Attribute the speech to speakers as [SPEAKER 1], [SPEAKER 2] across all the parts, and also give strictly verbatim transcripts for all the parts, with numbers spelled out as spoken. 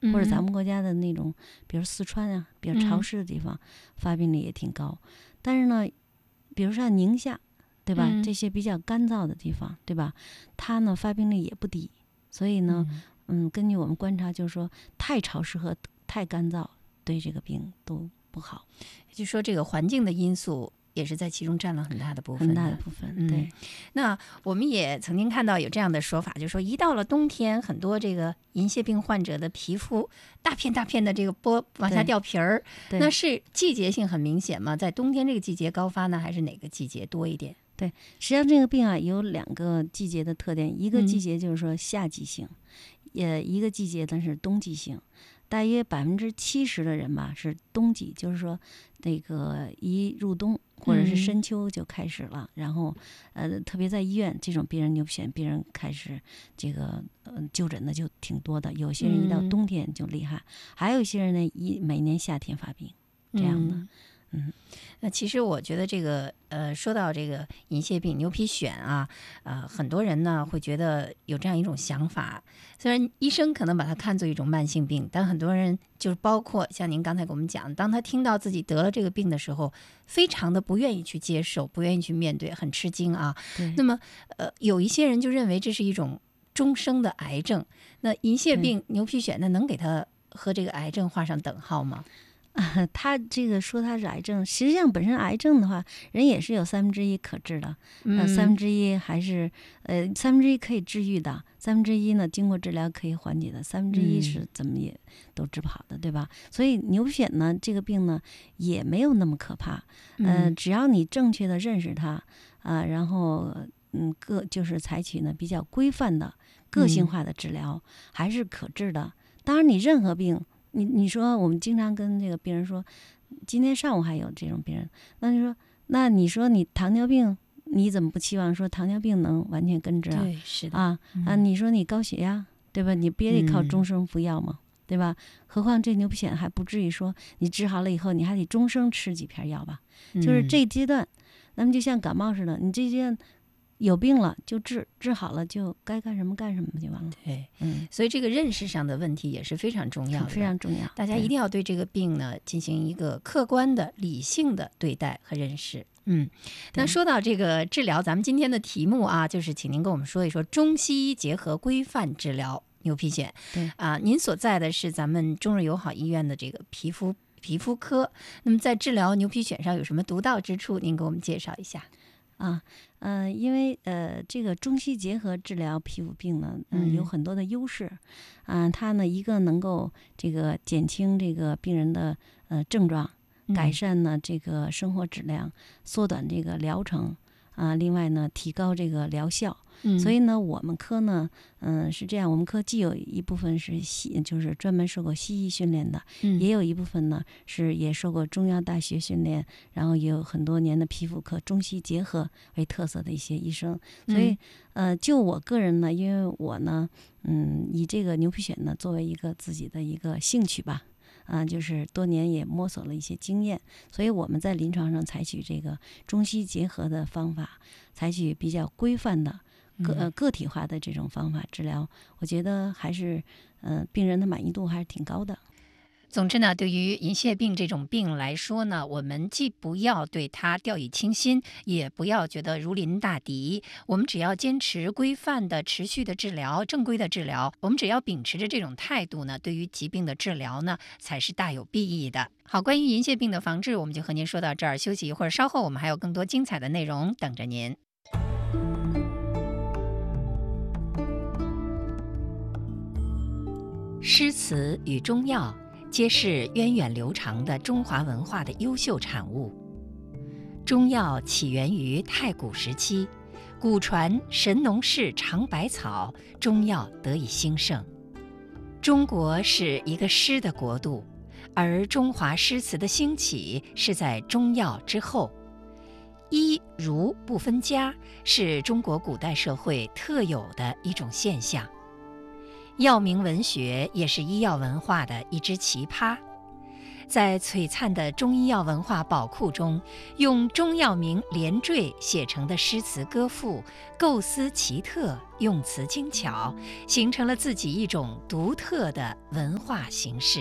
[SPEAKER 1] 或者咱们国家的那种，比如四川啊，比较潮湿的地方，
[SPEAKER 2] 嗯、
[SPEAKER 1] 发病率也挺高。但是呢，比如说宁夏，对吧？
[SPEAKER 2] 嗯、
[SPEAKER 1] 这些比较干燥的地方，对吧？它呢发病率也不低。所以呢，嗯, 嗯，根据我们观察，就是说太潮湿和太干燥对这个病都不好。
[SPEAKER 2] 就说这个环境的因素也是在其中占了很大的部分的，
[SPEAKER 1] 很大的部分。
[SPEAKER 2] 嗯、
[SPEAKER 1] 对。
[SPEAKER 2] 那我们也曾经看到有这样的说法，就是说一到了冬天，很多这个银屑病患者的皮肤大片大片的这个剥往下掉皮儿，那是季节性很明显吗？在冬天这个季节高发呢，还是哪个季节多一点？
[SPEAKER 1] 对，实际上这个病啊有两个季节的特点，一个季节就是说夏季性，也、嗯、一个季节呢是冬季性。大约百分之七十的人吧是冬季，就是说那个一入冬或者是深秋就开始了，嗯、然后呃特别在医院这种病人牛皮癣病人开始这个呃就诊的就挺多的，有些人一到冬天就厉害，嗯、还有一些人呢一每年夏天发病这样的。嗯
[SPEAKER 2] 嗯，那其实我觉得这个呃，说到这个银屑病、牛皮癣啊，呃，很多人呢会觉得有这样一种想法，虽然医生可能把它看作一种慢性病，但很多人就是包括像您刚才给我们讲，当他听到自己得了这个病的时候，非常的不愿意去接受，不愿意去面对，很吃惊啊。那么呃，有一些人就认为这是一种终生的癌症，那银屑病、牛皮癣，那能给他和这个癌症画上等号吗？
[SPEAKER 1] 啊、他这个说他是癌症，实际上本身癌症的话，人也是有三分之一可治的，呃，三分之一还是呃三分之一可以治愈的，三分之一呢经过治疗可以缓解的，三分之一是怎么也都治不好的，对吧？所以牛皮癣呢这个病呢也没有那么可怕，呃，只要你正确的认识它啊、呃，然后嗯个就是采取呢比较规范的个性化的治疗，嗯、还是可治的。当然，你任何病。你你说我们经常跟这个病人说，今天上午还有这种病人，那你说，那你说你糖尿病，你怎么不期望说糖尿病能完全根治啊？
[SPEAKER 2] 对，是的
[SPEAKER 1] 啊、嗯、啊！你说你高血压，对吧？你不也得靠终生服药吗？嗯、对吧？何况这牛皮癣还不至于说你治好了以后，你还得终生吃几片药吧？
[SPEAKER 2] 嗯、
[SPEAKER 1] 就是这阶段，那么就像感冒似的，你这阶段有病了就治，治好了就该干什么干什么就完了。
[SPEAKER 2] 对，
[SPEAKER 1] 嗯，
[SPEAKER 2] 所以这个认识上的问题也是非常重要的，
[SPEAKER 1] 非常重要。
[SPEAKER 2] 大家一定要对这个病呢进行一个客观的、理性的对待和认识。嗯，那说到这个治疗，咱们今天的题目啊，就是请您跟我们说一说中西医结合规范治疗牛皮癣。
[SPEAKER 1] 对
[SPEAKER 2] 啊，您所在的是咱们中日友好医院的这个皮肤皮肤科，那么在治疗牛皮癣上有什么独到之处？您给我们介绍一下。
[SPEAKER 1] 啊，呃，因为呃，这个中西结合治疗皮肤病呢，嗯、呃，有很多的优势，啊、呃，它呢一个能够这个减轻这个病人的呃症状，改善呢这个生活质量，缩短这个疗程，啊、呃，另外呢提高这个疗效。
[SPEAKER 2] 嗯、
[SPEAKER 1] 所以呢，我们科呢，嗯、呃，是这样，我们科既有一部分是西，就是专门受过西医训练的，
[SPEAKER 2] 嗯、
[SPEAKER 1] 也有一部分呢是也受过中药大学训练，然后也有很多年的皮肤科中西结合为特色的一些医生。所以，
[SPEAKER 2] 嗯、
[SPEAKER 1] 呃，就我个人呢，因为我呢，嗯，以这个牛皮癣呢作为一个自己的一个兴趣吧。啊、呃，就是多年也摸索了一些经验，所以我们在临床上采取这个中西结合的方法，采取比较规范的。个呃个体化的这种方法治疗，我觉得还是呃病人的满意度还是挺高的。
[SPEAKER 2] 总之呢，对于银屑病这种病来说呢，我们既不要对它掉以轻心，也不要觉得如临大敌。我们只要坚持规范的、持续的治疗、正规的治疗，我们只要秉持着这种态度呢，对于疾病的治疗呢，才是大有裨益的。好，关于银屑病的防治，我们就和您说到这儿，休息一会儿，稍后我们还有更多精彩的内容等着您。诗词与中药皆是源远流长的中华文化的优秀产物。中药起源于太古时期，古传神农氏尝百草，中药得以兴盛。中国是一个诗的国度，而中华诗词的兴起是在中药之后。医儒不分家是中国古代社会特有的一种现象。药名文学也是医药文化的一支奇葩。 在璀璨的中医药文化宝库中，用中药名连缀写成的诗词歌赋，构思奇特，用词精巧，形成了自己一种独特的文化形式。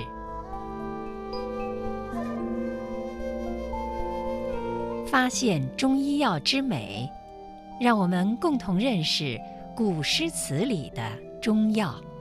[SPEAKER 2] 发现中医药之美，让我们共同认识古诗词里的中药。